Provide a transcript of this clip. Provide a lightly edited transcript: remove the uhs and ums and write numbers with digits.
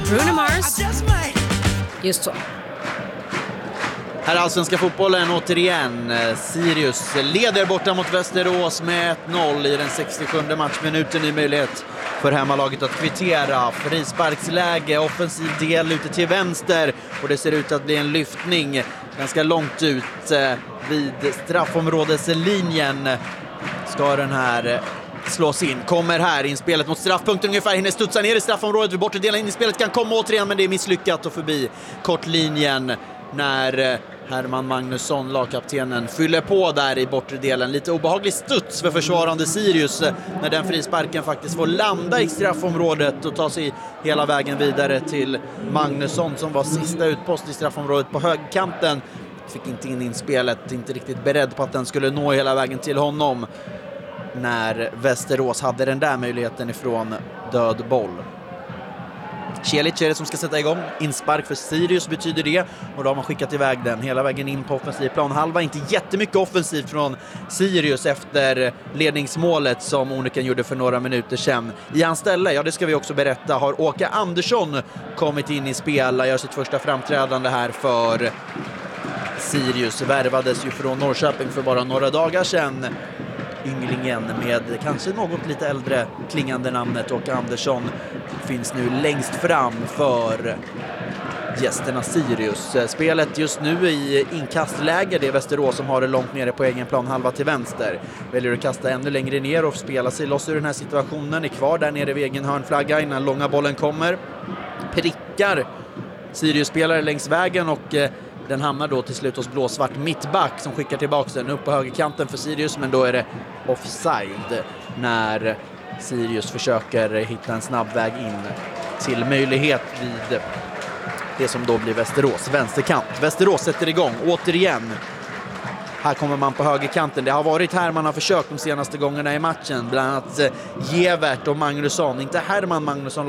Bruno Mars. Just så. Här är allsvenska fotbollen återigen. Sirius leder borta mot Västerås med 1-0 i den 67:e matchminuten. Ny möjlighet för hemmalaget att kvittera. Frisparksläge, offensiv del ute till vänster. Och det ser ut att bli en lyftning ganska långt ut vid straffområdeslinjen. Ska den här slås in. Kommer här in spelet mot straffpunkten ungefär. Hinner studsa ner i straffområdet vid bortre delen in i spelet. Kan komma återigen, men det är misslyckat och förbi kortlinjen när Herman Magnusson, lagkaptenen, fyller på där i bortre delen. Lite obehaglig studs för försvarande Sirius när den frisparken faktiskt får landa i straffområdet och ta sig hela vägen vidare till Magnusson som var sista utpost i straffområdet på högkanten. Fick inte in spelet, inte riktigt beredd på att den skulle nå hela vägen till honom när Västerås hade den där möjligheten ifrån död boll. Celic är det som ska sätta igång. Inspark för Sirius betyder det. Och då har man skickat iväg den hela vägen in på offensiv plan. Halva, inte jättemycket offensivt från Sirius efter ledningsmålet som Oneken gjorde för några minuter sedan. I hans ställe, ja det ska vi också berätta, har Åke Andersson kommit in i spel. Gör sitt första framträdande här för Sirius. Värvades ju från Norrköping för bara några dagar sedan. Ynglingen med kanske något lite äldre klingande namnet Åke Andersson finns nu längst fram för gästerna Sirius. Spelet just nu i inkastläge, det är Västerås som har det långt nere på egen plan, halva till vänster. Väljer att kasta ännu längre ner och spela sig loss ur den här situationen. Är kvar där nere vid egen hörnflagga innan långa bollen kommer. Prickar Sirius-spelare längs vägen och den hamnar då till slut hos blåsvart mittback som skickar tillbaka den upp på högerkanten för Sirius, men då är det offside när Sirius försöker hitta en snabb väg in till möjlighet vid det som då blir Västerås vänsterkant. Västerås sätter igång återigen. Här kommer man på högerkanten. Det har varit här man har försökt de senaste gångerna i matchen. Bland annat Gevert och Magnusson. Inte Herman Magnusson,